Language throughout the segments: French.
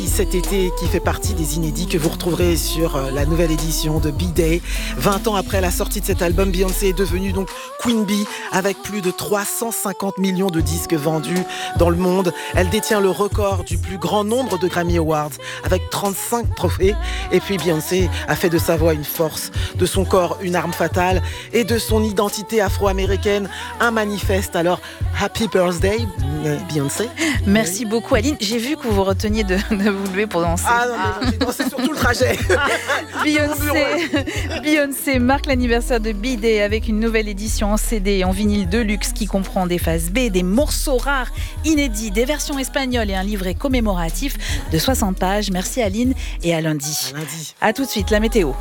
Cet été, qui fait partie des inédits que vous retrouverez sur la nouvelle édition de B-Day. 20 ans après la sortie de cet album, Beyoncé est devenue donc Queen Bee avec plus de 350 millions de disques vendus dans le monde. Elle détient le record du plus grand nombre de Grammy Awards avec 35 trophées. Et puis Beyoncé a fait de sa voix une force, de son corps une arme fatale et de son identité afro-américaine un manifeste. Alors, Happy Birthday, Beyoncé. Merci beaucoup Aline. J'ai vu que vous reteniez de vous lever pour danser. Ah non, mais j'ai dansé sur tout le trajet. Beyoncé marque l'anniversaire de B-Day avec une nouvelle édition en CD et en vinyle de luxe qui comprend des phases B, des morceaux rares, inédits, des versions espagnoles et un livret commémoratif de 60 pages. Merci Aline et à lundi. À tout de suite, la météo.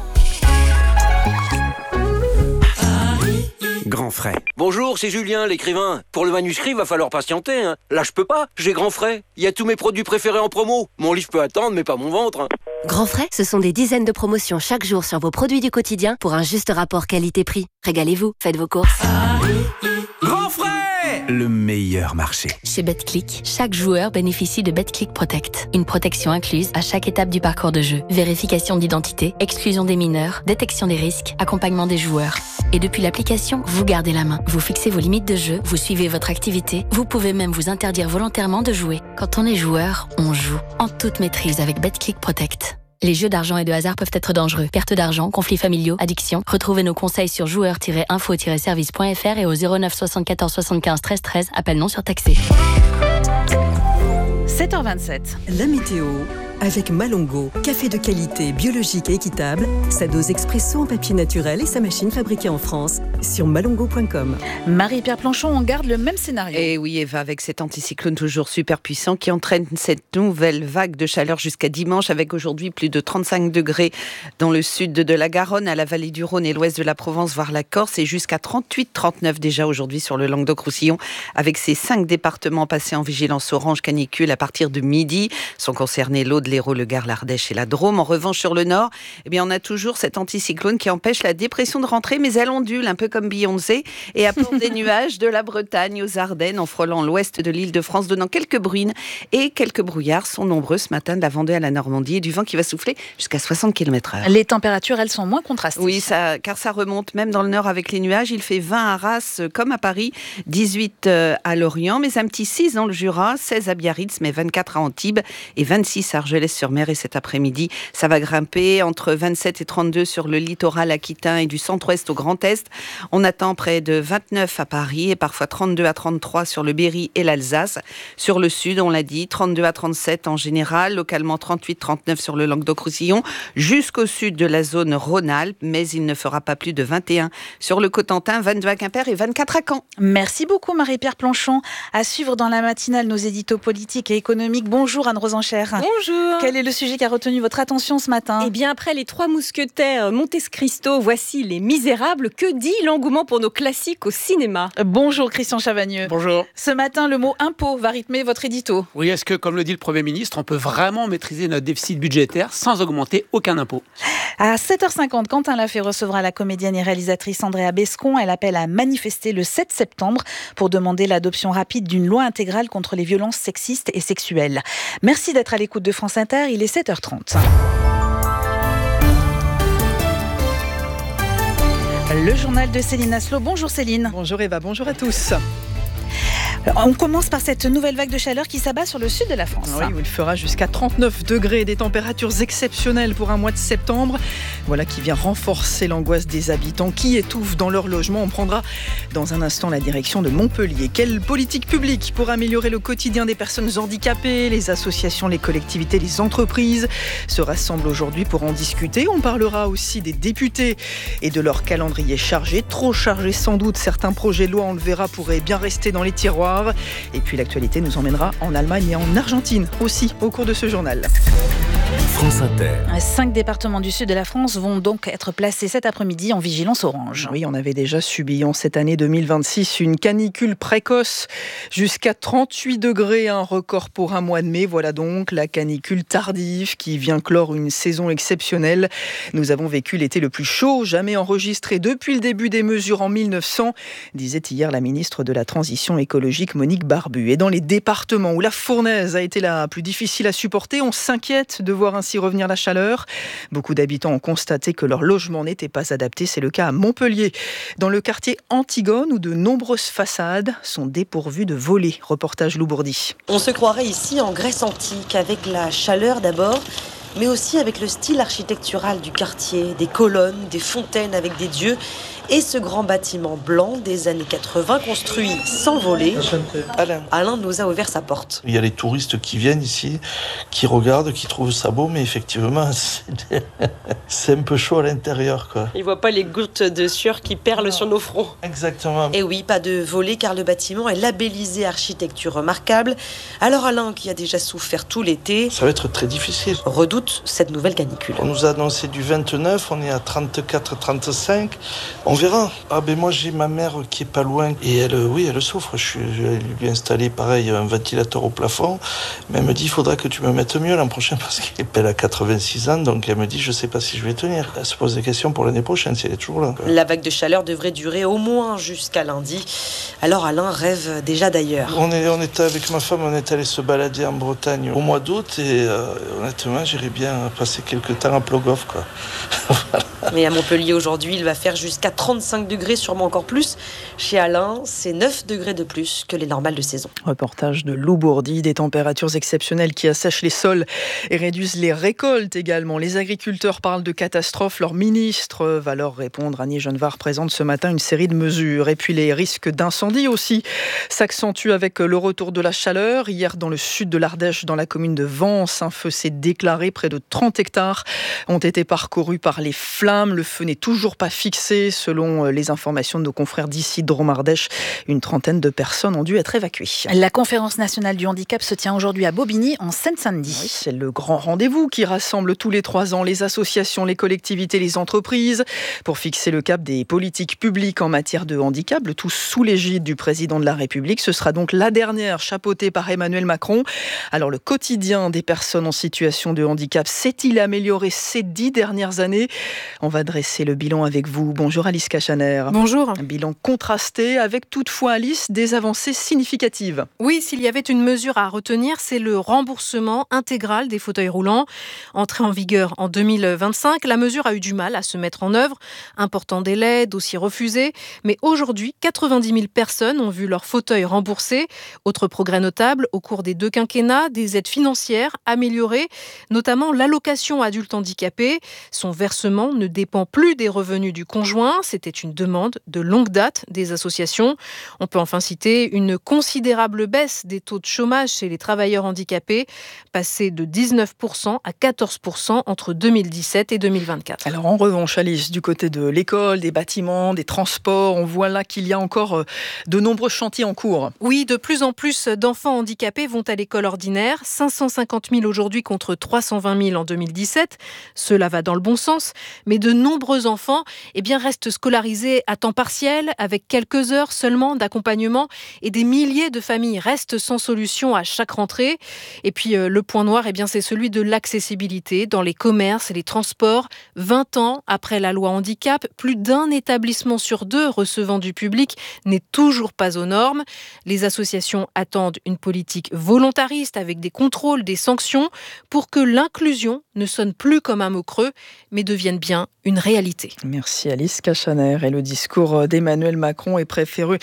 Grand frais. Bonjour, c'est Julien, l'écrivain. Pour le manuscrit, va falloir patienter. Là, je peux pas. J'ai Grand frais. Il y a tous mes produits préférés en promo. Mon livre peut attendre, mais pas mon ventre. Grand frais, ce sont des dizaines de promotions chaque jour sur vos produits du quotidien pour un juste rapport qualité-prix. Régalez-vous, faites vos courses. Grand frais, le meilleur marché. Chez BetClick, chaque joueur bénéficie de BetClick Protect. Une protection incluse à chaque étape du parcours de jeu. Vérification d'identité, exclusion des mineurs, détection des risques, accompagnement des joueurs. Et depuis l'application, vous gardez la main. Vous fixez vos limites de jeu, vous suivez votre activité, vous pouvez même vous interdire volontairement de jouer. Quand on est joueur, on joue. En toute maîtrise avec BetClick Protect. Les jeux d'argent et de hasard peuvent être dangereux. Perte d'argent, conflits familiaux, addiction. Retrouvez nos conseils sur joueurs-info-service.fr et au 09 74 75 13 13. Appel non surtaxé. 7h27. La météo avec Malongo, café de qualité, biologique et équitable, sa dose expresso en papier naturel et sa machine fabriquée en France sur malongo.com. Marie-Pierre Planchon, on garde le même scénario. Et oui, Eva, avec cet anticyclone toujours super puissant qui entraîne cette nouvelle vague de chaleur jusqu'à dimanche, avec aujourd'hui plus de 35 degrés dans le sud de la Garonne, à la vallée du Rhône et l'ouest de la Provence, voire la Corse, et jusqu'à 38-39 déjà aujourd'hui sur le Languedoc-Roussillon, avec ces 5 départements passés en vigilance orange canicule à partir de midi. Sont concernés l'Aude, l'Hérault, le Gard, l'Ardèche et la Drôme. En revanche, sur le nord, eh bien, on a toujours cet anticyclone qui empêche la dépression de rentrer, mais elle ondule un peu comme Beyoncé et apporte des nuages de la Bretagne aux Ardennes en frôlant l'ouest de l'Île-de-France, donnant quelques bruines et quelques brouillards sont nombreux ce matin de la Vendée à la Normandie et du vent qui va souffler jusqu'à 60 km/h. Les températures, elles sont moins contrastées. Oui, car ça remonte même dans le nord avec les nuages. Il fait 20 à Arras comme à Paris, 18 à Lorient, mais un petit 6 dans le Jura, 16 à Biarritz, mais 24 à Antibes et 26 à Argelès-sur-Mer. Et cet après-midi, ça va grimper entre 27 et 32 sur le littoral aquitain et du centre-ouest au Grand Est. On attend près de 29 à Paris et parfois 32 à 33 sur le Berry et l'Alsace. Sur le sud, on l'a dit, 32 à 37 en général, localement 38-39 sur le Languedoc-Roussillon, jusqu'au sud de la zone Rhône-Alpes, mais il ne fera pas plus de 21 sur le Cotentin, 22 à Quimper et 24 à Caen. Merci beaucoup Marie-Pierre Planchon. À suivre dans la matinale nos éditos politiques et économiques. Bonjour Anne-Rose Enchère. Bonjour. Quel est le sujet qui a retenu votre attention ce matin ? Eh bien, après les 3 mousquetaires Monte Cristo, voici Les Misérables. Que dit l'engouement pour nos classiques au cinéma ? Bonjour Christian Chavagneux. Bonjour. Ce matin, le mot impôt va rythmer votre édito. Oui, est-ce que, comme le dit le Premier ministre, on peut vraiment maîtriser notre déficit budgétaire sans augmenter aucun impôt ? À 7h50, Quentin Lafay recevra la comédienne et réalisatrice Andrea Bescon. Elle appelle à manifester le 7 septembre pour demander l'adoption rapide d'une loi intégrale contre les violences sexistes et sexuelles. Merci d'être à l'écoute de France Inter, il est 7h30. Le journal de Céline Aslo. Bonjour Céline. Bonjour Eva, bonjour à tous. On commence par cette nouvelle vague de chaleur qui s'abat sur le sud de la France. Oui, où il fera jusqu'à 39 degrés, des températures exceptionnelles pour un mois de septembre. Voilà qui vient renforcer l'angoisse des habitants qui étouffent dans leur logement. On prendra dans un instant la direction de Montpellier. Quelle politique publique pour améliorer le quotidien des personnes handicapées ? Les associations, les collectivités, les entreprises se rassemblent aujourd'hui pour en discuter. On parlera aussi des députés et de leur calendrier chargé. Trop chargé sans doute. Certains projets de loi, on le verra, pourraient bien rester dans les tiroirs. Et puis l'actualité nous emmènera en Allemagne et en Argentine aussi au cours de ce journal. France Inter. 5 départements du sud de la France vont donc être placés cet après-midi en vigilance orange. Oui, on avait déjà subi en cette année 2026 une canicule précoce jusqu'à 38 degrés, un record pour un mois de mai. Voilà donc la canicule tardive qui vient clore une saison exceptionnelle. Nous avons vécu l'été le plus chaud jamais enregistré depuis le début des mesures en 1900, disait hier la ministre de la Transition écologique Monique Barbu. Et dans les départements où la fournaise a été la plus difficile à supporter, on s'inquiète de voir ainsi revenir la chaleur. Beaucoup d'habitants ont constaté que leur logement n'était pas adapté. C'est le cas à Montpellier, dans le quartier Antigone, où de nombreuses façades sont dépourvues de volets. Reportage Loubourdi. On se croirait ici en Grèce antique, avec la chaleur d'abord, mais aussi avec le style architectural du quartier, des colonnes, des fontaines avec des dieux, et ce grand bâtiment blanc des années 80 construit sans volet. Alain nous a ouvert sa porte. Il y a les touristes qui viennent ici, qui regardent, qui trouvent ça beau, mais effectivement, c'est un peu chaud à l'intérieur, quoi. Ils voient pas les gouttes de sueur qui perlent sur nos fronts. Exactement. Et oui, pas de volet car le bâtiment est labellisé architecture remarquable. Alors Alain, qui a déjà souffert tout l'été, ça va être très difficile. Redoute cette nouvelle canicule. On nous a annoncé du 29, on est à 34, 35. On verra. Ah ben moi j'ai ma mère qui est pas loin et elle souffre. Je lui ai installé pareil un ventilateur au plafond, mais elle me dit il faudra que tu me mettes mieux l'an prochain parce qu'elle a 86 ans, donc elle me dit je sais pas si je vais tenir. Elle se pose des questions pour l'année prochaine si elle est toujours là. La vague de chaleur devrait durer au moins jusqu'à lundi. Alors Alain rêve déjà d'ailleurs. On était avec ma femme, on est allé se balader en Bretagne au mois d'août et honnêtement j'irais bien passer quelques temps à Plogoff, quoi. Voilà. Mais à Montpellier aujourd'hui, il va faire jusqu'à 35 degrés, sûrement encore plus. Chez Alain, c'est 9 degrés de plus que les normales de saison. Reportage de Loubourdi, des températures exceptionnelles qui assèchent les sols et réduisent les récoltes également. Les agriculteurs parlent de catastrophe. Leur ministre va leur répondre. Annie Genevard présente ce matin une série de mesures. Et puis les risques d'incendie aussi s'accentuent avec le retour de la chaleur. Hier, dans le sud de l'Ardèche, dans la commune de Vence, un feu s'est déclaré. Près de 30 hectares ont été parcourus par les flammes. Le feu n'est toujours pas fixé. Selon les informations de nos confrères d'ici, Drôme-Ardèche, une trentaine de personnes ont dû être évacuées. La conférence nationale du handicap se tient aujourd'hui à Bobigny, en Seine-Saint-Denis. Oui, c'est le grand rendez-vous qui rassemble tous les 3 ans les associations, les collectivités, les entreprises pour fixer le cap des politiques publiques en matière de handicap, le tout sous l'égide du président de la République. Ce sera donc la dernière, chapeautée par Emmanuel Macron. Alors, le quotidien des personnes en situation de handicap s'est-il amélioré ces 10 dernières années ? On va dresser le bilan avec vous. Bonjour Alice Cachaner. Bonjour. Un bilan contrasté avec toutefois, Alice, des avancées significatives. Oui, s'il y avait une mesure à retenir, c'est le remboursement intégral des fauteuils roulants. Entrée en vigueur en 2025, la mesure a eu du mal à se mettre en œuvre. Important délai, dossier refusé. Mais aujourd'hui, 90 000 personnes ont vu leur fauteuil remboursé. Autre progrès notable, au cours des 2 quinquennats, des aides financières améliorées, notamment l'allocation adulte handicapé. Son versement ne dépend plus des revenus du conjoint. C'était une demande de longue date des associations. On peut enfin citer une considérable baisse des taux de chômage chez les travailleurs handicapés, passé de 19% à 14% entre 2017 et 2024. Alors en revanche, Alice, du côté de l'école, des bâtiments, des transports, on voit là qu'il y a encore de nombreux chantiers en cours. Oui, de plus en plus d'enfants handicapés vont à l'école ordinaire. 550 000 aujourd'hui contre 320 000 en 2017. Cela va dans le bon sens, mais de nombreux enfants restent scolarisés à temps partiel, avec quelques heures seulement d'accompagnement, et des milliers de familles restent sans solution à chaque rentrée. Et puis le point noir, c'est celui de l'accessibilité dans les commerces et les transports. 20 ans après la loi handicap, plus d'un établissement sur 2 recevant du public n'est toujours pas aux normes. Les associations attendent une politique volontariste avec des contrôles, des sanctions, pour que l'inclusion ne sonne plus comme un mot creux, mais devienne bien une réalité. Merci Alice Cachaner. Et le discours d'Emmanuel Macron est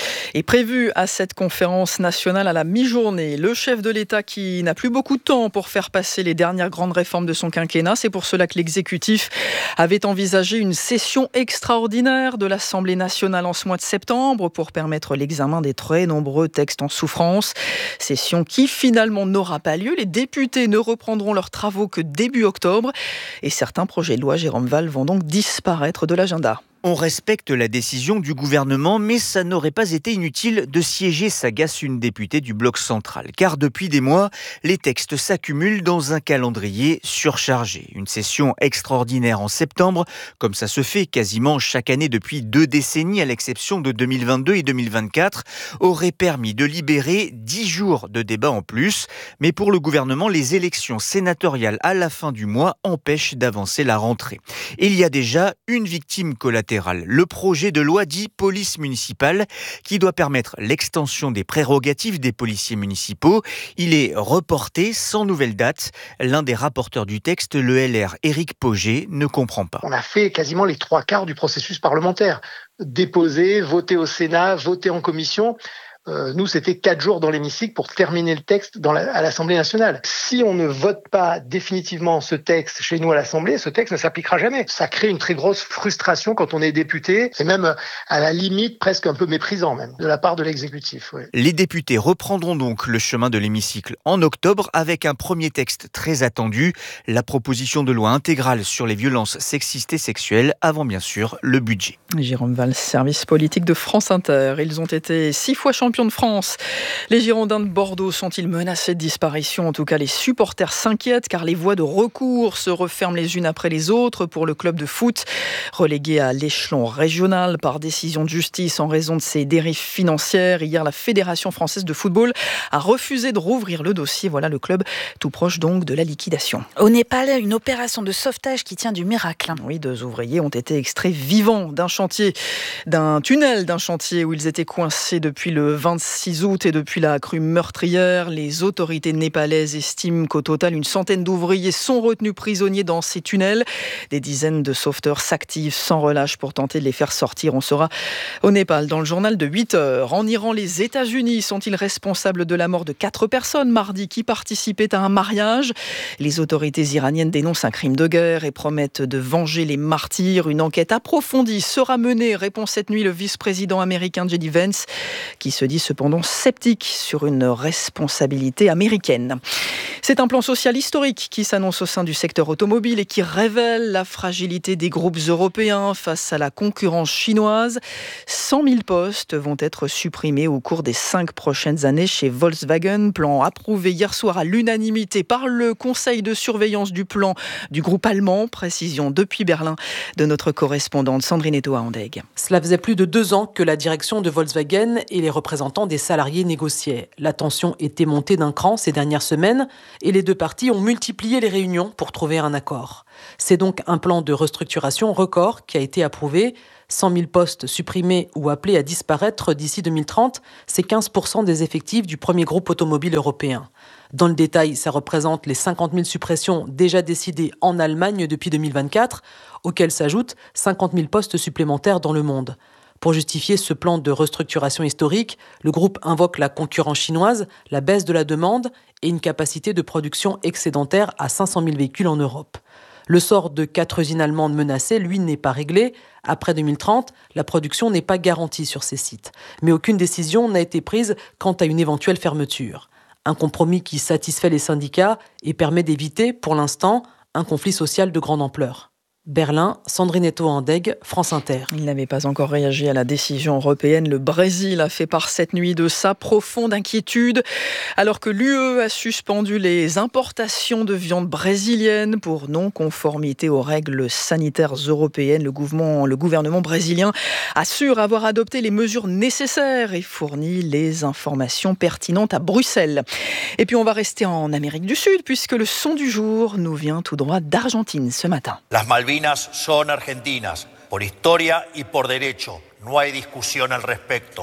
prévu à cette conférence nationale à la mi-journée. Le chef de l'État qui n'a plus beaucoup de temps pour faire passer les dernières grandes réformes de son quinquennat. C'est pour cela que l'exécutif avait envisagé une session extraordinaire de l'Assemblée nationale en ce mois de septembre pour permettre l'examen des très nombreux textes en souffrance. Session qui finalement n'aura pas lieu. Les députés ne reprendront leurs travaux que début octobre. Et certains projets de loi, Jérôme Val, vont donc disparaître de l'agenda. On respecte la décision du gouvernement, mais ça n'aurait pas été inutile de siéger, s'agace une députée du bloc central. Car depuis des mois, les textes s'accumulent dans un calendrier surchargé. Une session extraordinaire en septembre, comme ça se fait quasiment chaque année depuis 2 décennies, à l'exception de 2022 et 2024, aurait permis de libérer 10 jours de débat en plus. Mais pour le gouvernement, les élections sénatoriales à la fin du mois empêchent d'avancer la rentrée. Et il y a déjà une victime collatérale. Le projet de loi dit police municipale qui doit permettre l'extension des prérogatives des policiers municipaux. Il est reporté sans nouvelle date. L'un des rapporteurs du texte, le LR Éric Pauget, ne comprend pas. On a fait quasiment les 3/4 du processus parlementaire. Déposer, voter au Sénat, voter en commission. Nous, c'était 4 jours dans l'hémicycle pour terminer le texte à l'Assemblée nationale. Si on ne vote pas définitivement ce texte chez nous à l'Assemblée, ce texte ne s'appliquera jamais. Ça crée une très grosse frustration quand on est député. C'est même à la limite presque un peu méprisant même de la part de l'exécutif. Oui. Les députés reprendront donc le chemin de l'hémicycle en octobre avec un premier texte très attendu, la proposition de loi intégrale sur les violences sexistes et sexuelles, avant bien sûr le budget. Jérôme Valls, service politique de France Inter. Ils ont été 6 fois champions de France. Les Girondins de Bordeaux sont-ils menacés de disparition ? En tout cas, les supporters s'inquiètent car les voies de recours se referment les unes après les autres pour le club de foot, relégué à l'échelon régional par décision de justice en raison de ses dérives financières. Hier, la Fédération française de football a refusé de rouvrir le dossier. Voilà le club tout proche donc de la liquidation. Au Népal, une opération de sauvetage qui tient du miracle. Oui, 2 ouvriers ont été extraits vivants d'un tunnel d'un chantier où ils étaient coincés depuis le 26 août et depuis la crue meurtrière. Les autorités népalaises estiment qu'au total, une centaine d'ouvriers sont retenus prisonniers dans ces tunnels. Des dizaines de sauveteurs s'activent sans relâche pour tenter de les faire sortir. On sera au Népal dans le journal de 8 heures. En Iran, les États-Unis sont-ils responsables de la mort de 4 personnes mardi qui participaient à un mariage ? Les autorités iraniennes dénoncent un crime de guerre et promettent de venger les martyrs. Une enquête approfondie sera menée, répond cette nuit le vice-président américain J.D. Vance, qui se dit cependant sceptique sur une responsabilité américaine. C'est un plan social historique qui s'annonce au sein du secteur automobile et qui révèle la fragilité des groupes européens face à la concurrence chinoise. 100 000 postes vont être supprimés au cours des 5 prochaines années chez Volkswagen. Plan approuvé hier soir à l'unanimité par le conseil de surveillance du plan du groupe allemand. Précision depuis Berlin de notre correspondante Sandrine Etoa-Andeg. Cela faisait plus de 2 ans que la direction de Volkswagen et les représentants des salariés négociaient. La tension était montée d'un cran ces dernières semaines et les 2 parties ont multiplié les réunions pour trouver un accord. C'est donc un plan de restructuration record qui a été approuvé. 100 000 postes supprimés ou appelés à disparaître d'ici 2030, c'est 15% des effectifs du premier groupe automobile européen. Dans le détail, ça représente les 50 000 suppressions déjà décidées en Allemagne depuis 2024, auxquelles s'ajoutent 50 000 postes supplémentaires dans le monde. Pour justifier ce plan de restructuration historique, le groupe invoque la concurrence chinoise, la baisse de la demande et une capacité de production excédentaire à 500 000 véhicules en Europe. Le sort de 4 usines allemandes menacées, lui, n'est pas réglé. Après 2030, la production n'est pas garantie sur ces sites. Mais aucune décision n'a été prise quant à une éventuelle fermeture. Un compromis qui satisfait les syndicats et permet d'éviter, pour l'instant, un conflit social de grande ampleur. Berlin, Sandrine Etoa-Andeg, France Inter. Il n'avait pas encore réagi à la décision européenne. Le Brésil a fait part cette nuit de sa profonde inquiétude, alors que l'UE a suspendu les importations de viande brésilienne pour non-conformité aux règles sanitaires européennes. Le gouvernement brésilien assure avoir adopté les mesures nécessaires et fournit les informations pertinentes à Bruxelles. Et puis on va rester en Amérique du Sud, puisque le son du jour nous vient tout droit d'Argentine ce matin. Malvinas son argentinas, por historia y por derecho. No hay discusión al respecto.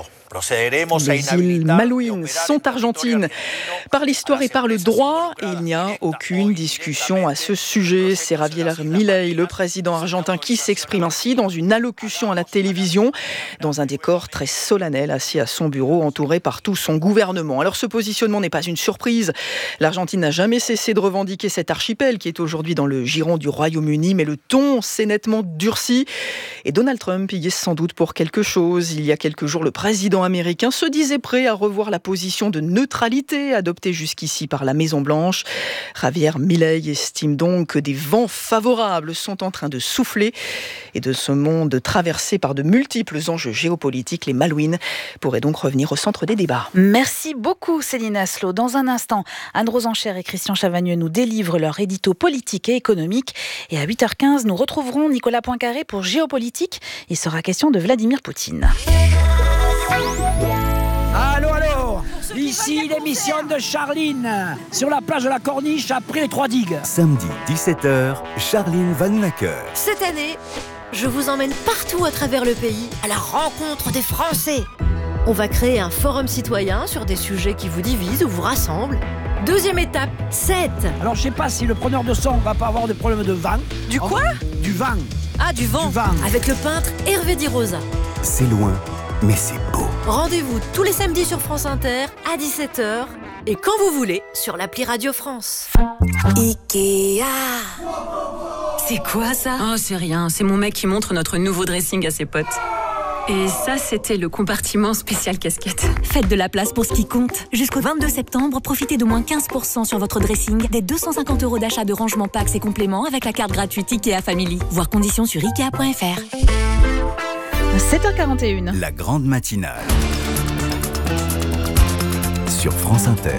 Les îles Malouines sont argentines par l'histoire et par le droit, et il n'y a aucune discussion à ce sujet. C'est Javier Milei, le président argentin, qui s'exprime ainsi dans une allocution à la télévision, dans un décor très solennel, assis à son bureau, entouré par tout son gouvernement. Alors ce positionnement n'est pas une surprise. L'Argentine n'a jamais cessé de revendiquer cet archipel qui est aujourd'hui dans le giron du Royaume-Uni, mais le ton s'est nettement durci. Et Donald Trump y est sans doute pour quelque quelque chose. Il y a quelques jours, le président américain se disait prêt à revoir la position de neutralité adoptée jusqu'ici par la Maison-Blanche. Javier Milei estime donc que des vents favorables sont en train de souffler et de ce monde traversé par de multiples enjeux géopolitiques. Les Malouines pourraient donc revenir au centre des débats. Merci beaucoup Céline Aslo. Dans un instant, Anne Rosenchère et Christian Chavagneux nous délivrent leur édito politique et économique. Et à 8h15, nous retrouverons Nicolas Poincaré pour Géopolitique. Il sera question de Vladimir Poutine. Allô, ici l'émission de Charline, sur la plage de la Corniche, après les 3 digues. Samedi 17h, Charline Vanhoenacker. Cette année, je vous emmène partout à travers le pays, à la rencontre des Français. On va créer un forum citoyen sur des sujets qui vous divisent ou vous rassemblent. Deuxième étape, 7. Alors je sais pas si le preneur de son va pas avoir des problèmes de vent. Du quoi ? Du vent. Ah, du vent. Avec le peintre Hervé Di Rosa. C'est loin, mais c'est beau. Rendez-vous tous les samedis sur France Inter à 17h et quand vous voulez sur l'appli Radio France. Ikea. C'est quoi ça ? Oh, c'est rien. C'est mon mec qui montre notre nouveau dressing à ses potes. Et ça, c'était le compartiment spécial casquette. Faites de la place pour ce qui compte. Jusqu'au 22 septembre, profitez de moins 15% sur votre dressing, des 250 € d'achat de rangement packs et compléments avec la carte gratuite Ikea Family. Voir conditions sur Ikea.fr. 7h41. La grande matinale. Sur France Inter.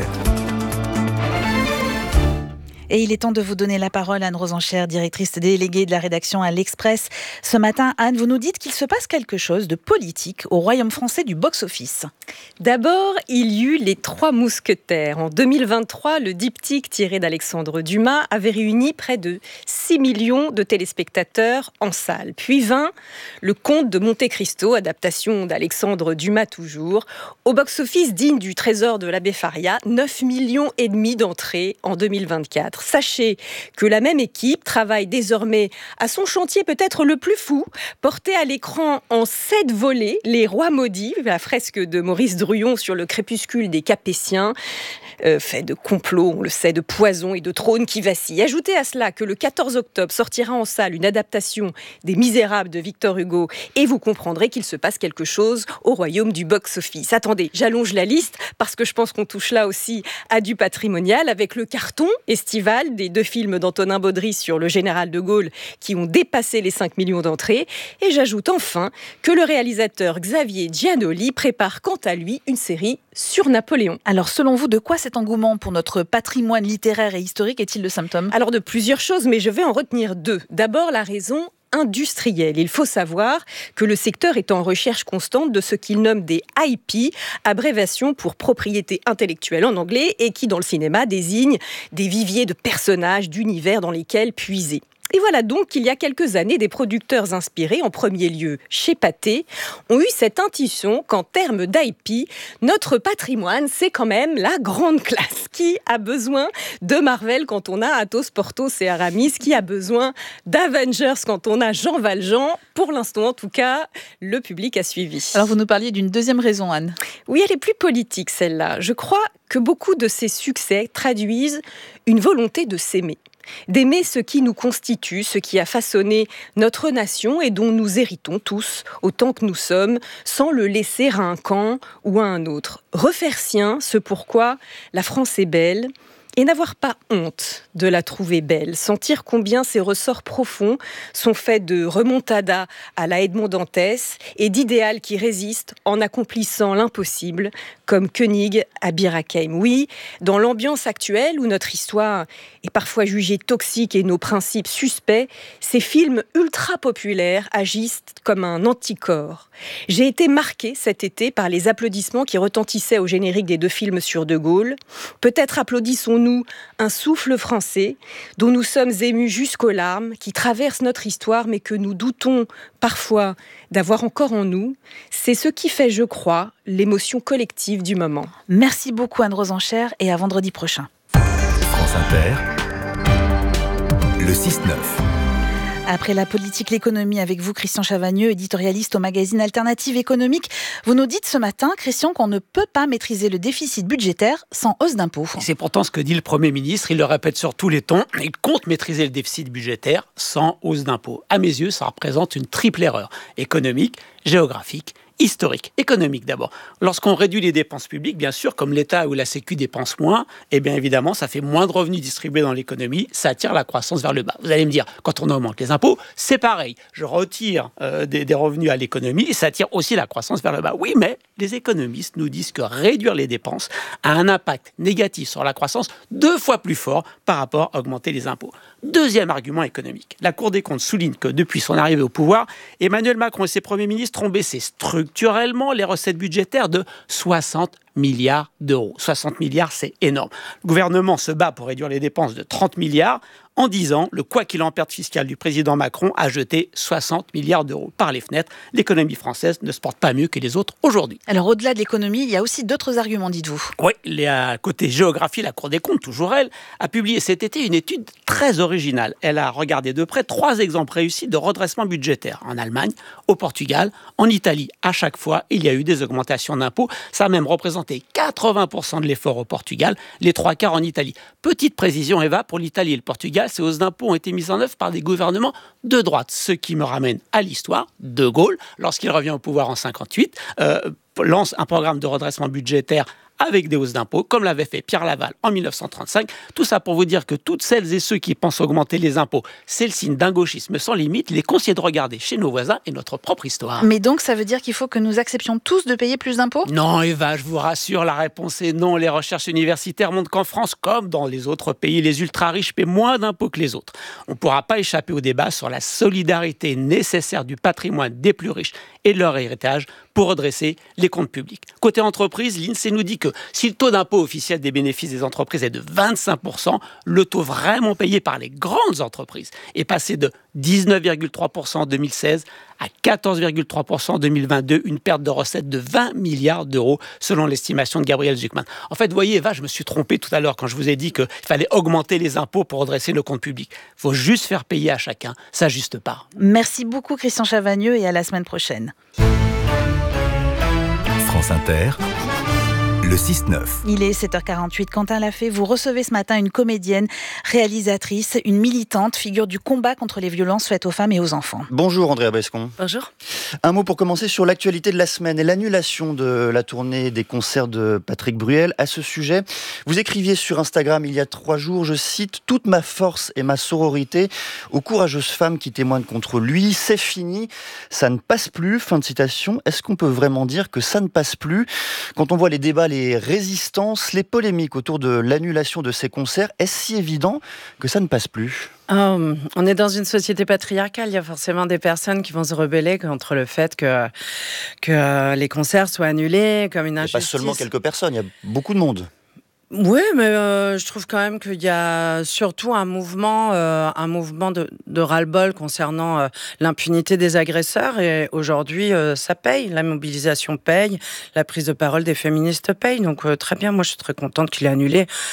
Et il est temps de vous donner la parole, Anne Rosenchère, directrice déléguée de la rédaction à l'Express. Ce matin, Anne, vous nous dites qu'il se passe quelque chose de politique au royaume français du box-office. D'abord, il y eut les 3 mousquetaires. En 2023, le diptyque tiré d'Alexandre Dumas avait réuni près de 6 millions de téléspectateurs en salle. Puis vint le Comte de Monte Cristo, adaptation d'Alexandre Dumas toujours. Au box-office digne du trésor de l'abbé Faria, 9,5 millions d'entrées en 2024. Sachez que la même équipe travaille désormais à son chantier peut-être le plus fou, porté à l'écran en 7 volets, Les Rois Maudits, la fresque de Maurice Druon sur le crépuscule des Capétiens, fait de complots, on le sait, de poisons et de trônes qui vacillent. Ajoutez à cela que le 14 octobre sortira en salle une adaptation des Misérables de Victor Hugo et vous comprendrez qu'il se passe quelque chose au royaume du box-office. Attendez, j'allonge la liste parce que je pense qu'on touche là aussi à du patrimonial avec le carton estival des 2 films d'Antonin Baudry sur le général de Gaulle qui ont dépassé les 5 millions d'entrées. Et j'ajoute enfin que le réalisateur Xavier Giannoli prépare quant à lui une série sur Napoléon. Alors selon vous, de quoi cet engouement pour notre patrimoine littéraire et historique est-il le symptôme ? Alors de plusieurs choses, mais je vais en retenir 2. D'abord la raison industriel. Il faut savoir que le secteur est en recherche constante de ce qu'il nomme des IP, abréviation pour propriété intellectuelle en anglais, et qui dans le cinéma désigne des viviers de personnages, d'univers dans lesquels puiser. Et voilà donc qu'il y a quelques années, des producteurs inspirés, en premier lieu chez Pathé, ont eu cette intuition qu'en termes d'IP, notre patrimoine, c'est quand même la grande classe. Qui a besoin de Marvel quand on a Athos, Porthos et Aramis ? Qui a besoin d'Avengers quand on a Jean Valjean ? Pour l'instant, en tout cas, le public a suivi. Alors vous nous parliez d'une deuxième raison, Anne. Oui, elle est plus politique, celle-là. Je crois que beaucoup de ces succès traduisent une volonté de s'aimer. D'aimer ce qui nous constitue, ce qui a façonné notre nation et dont nous héritons tous, autant que nous sommes, sans le laisser à un camp ou à un autre. Refaire sien ce pourquoi la France est belle, et n'avoir pas honte de la trouver belle. Sentir combien ses ressorts profonds sont faits de remontada à la Edmond Dantès et d'idéal qui résistent en accomplissant l'impossible, comme Koenig à Bir Hakeim. Oui, dans l'ambiance actuelle où notre histoire est parfois jugée toxique et nos principes suspects, ces films ultra populaires agissent comme un anticorps. J'ai été marquée cet été par les applaudissements qui retentissaient au générique des 2 films sur De Gaulle. Peut-être applaudissons-nous un souffle français dont nous sommes émus jusqu'aux larmes, qui traverse notre histoire mais que nous doutons parfois d'avoir encore en nous. C'est ce qui fait, je crois, l'émotion collective du moment. Merci beaucoup Anne Rosenchère et à vendredi prochain. France Inter, le 6-9. Après la politique, l'économie, avec vous, Christian Chavagneux, éditorialiste au magazine Alternative économique. Vous nous dites ce matin, Christian, qu'on ne peut pas maîtriser le déficit budgétaire sans hausse d'impôts. C'est pourtant ce que dit le Premier ministre, il le répète sur tous les tons. Il compte maîtriser le déficit budgétaire sans hausse d'impôts. À mes yeux, ça représente une triple erreur. Économique, géographique, historique, économique d'abord. Lorsqu'on réduit les dépenses publiques, bien sûr, comme l'État ou la Sécu dépensent moins, eh bien évidemment, ça fait moins de revenus distribués dans l'économie, ça attire la croissance vers le bas. Vous allez me dire, quand on augmente les impôts, c'est pareil. Je retire des revenus à l'économie et ça attire aussi la croissance vers le bas. Oui, mais les économistes nous disent que réduire les dépenses a un impact négatif sur la croissance 2 fois plus fort par rapport à augmenter les impôts. Deuxième argument économique. La Cour des comptes souligne que depuis son arrivée au pouvoir, Emmanuel Macron et ses premiers ministres ont baissé structurellement les recettes budgétaires de 60 milliards d'euros. 60 milliards, c'est énorme. Le gouvernement se bat pour réduire les dépenses de 30 milliards. En 10 ans, le quoi qu'il en perde fiscal du président Macron a jeté 60 milliards d'euros par les fenêtres. L'économie française ne se porte pas mieux que les autres aujourd'hui. Alors au-delà de l'économie, il y a aussi d'autres arguments, dites-vous. Oui, côté géographie, la Cour des comptes, toujours elle, a publié cet été une étude très originale. Elle a regardé de près 3 exemples réussis de redressement budgétaire. En Allemagne, au Portugal, en Italie. À chaque fois, il y a eu des augmentations d'impôts. Ça a même représenté 80% de l'effort au Portugal, les 3 quarts en Italie. Petite précision, Eva, pour l'Italie et le Portugal, ces hausses d'impôts ont été mises en œuvre par des gouvernements de droite. Ce qui me ramène à l'histoire. De Gaulle, lorsqu'il revient au pouvoir en 1958, lance un programme de redressement budgétaire avec des hausses d'impôts, comme l'avait fait Pierre Laval en 1935. Tout ça pour vous dire que toutes celles et ceux qui pensent augmenter les impôts, c'est le signe d'un gauchisme sans limite. Les conseille de regarder chez nos voisins et notre propre histoire. Mais donc, ça veut dire qu'il faut que nous acceptions tous de payer plus d'impôts ? Non, Eva, je vous rassure, la réponse est non. Les recherches universitaires montrent qu'en France, comme dans les autres pays, les ultra-riches paient moins d'impôts que les autres. On ne pourra pas échapper au débat sur la solidarité nécessaire du patrimoine des plus riches et de leur héritage pour redresser les comptes publics. Côté entreprise, l'INSEE nous dit que si le taux d'impôt officiel des bénéfices des entreprises est de 25%, le taux vraiment payé par les grandes entreprises est passé de 19,3% en 2016 à 14,3% en 2022, une perte de recettes de 20 milliards d'euros selon l'estimation de Gabriel Zucman. En fait, vous voyez, Eva, je me suis trompé tout à l'heure quand je vous ai dit qu'il fallait augmenter les impôts pour redresser nos comptes publics. Il faut juste faire payer à chacun sa juste part. Merci beaucoup Christian Chavagneux et à la semaine prochaine. France Inter, le 6-9. Il est 7h48. Quentin Lafay, vous recevez ce matin une comédienne, réalisatrice, une militante, figure du combat contre les violences faites aux femmes et aux enfants. Bonjour Andrea Bescon. Bonjour. Un mot pour commencer sur l'actualité de la semaine et l'annulation de la tournée des concerts de Patrick Bruel. À ce sujet, vous écriviez sur Instagram il y a 3 jours, je cite, « Toute ma force et ma sororité aux courageuses femmes qui témoignent contre lui. C'est fini, ça ne passe plus. » Fin de citation. Est-ce qu'on peut vraiment dire que ça ne passe plus ? Quand on voit les débats, les résistances, les polémiques autour de l'annulation de ces concerts, est-ce si évident que ça ne passe plus ? On est dans une société patriarcale, il y a forcément des personnes qui vont se rebeller contre le fait que les concerts soient annulés comme une injustice. Pas seulement quelques personnes, il y a beaucoup de monde. Oui, mais je trouve quand même qu'il y a surtout un mouvement de ras-le-bol concernant l'impunité des agresseurs. Et aujourd'hui, ça paye. La mobilisation paye. La prise de parole des féministes paye. Donc très bien, moi je suis très contente qu'il ait annulé.